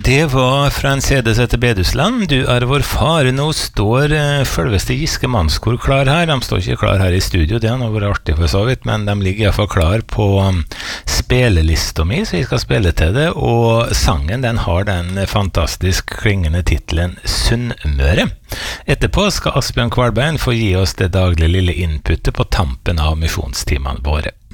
Det var fra en CD som heter Bedusland. Du er vår far. Nå står selveste Giske Mannskor klar her. De står ikke klar her i studio, det har vært artig for så vidt, men de ligger i hvert fall klar på spelelista mi, så jeg skal spille til det. Og sangen, den har den fantastisk klingende titelen Sunnmøre. Etterpå skal Asbjørn Kvalbein få gi oss det daglige lille inputtet på tampen av misjonstimene våre.